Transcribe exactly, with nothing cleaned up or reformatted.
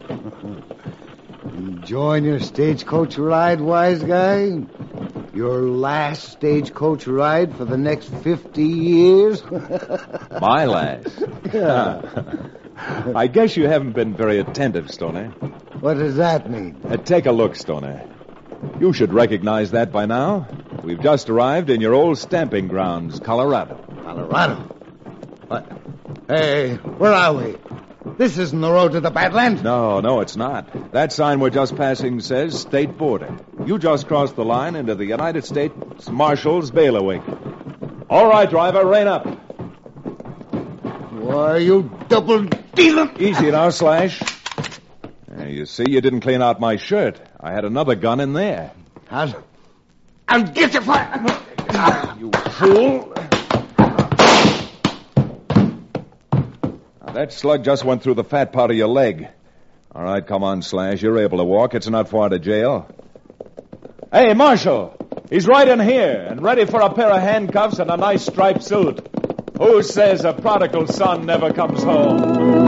Enjoying your stagecoach ride, wise guy? Your last stagecoach ride for the next fifty years? My last? Yeah. I guess you haven't been very attentive, Stoney. What does that mean? Uh, take a look, Stoney. You should recognize that by now. We've just arrived in your old stamping grounds, Colorado. Colorado? What? Hey, where are we? This isn't the road to the Badlands. No, no, it's not. That sign we're just passing says state border. You just crossed the line into the United States Marshal's bailiwick. All right, driver, rein up. Why, you double dealer. Easy now, Slash. Uh, you see, you didn't clean out my shirt. I had another gun in there. I'll, I'll get you for... You fool. Now, that slug just went through the fat part of your leg. All right, come on, Slash. You're able to walk. It's not far to jail. Hey, Marshal. He's right in here and ready for a pair of handcuffs and a nice striped suit. Who says a prodigal son never comes home?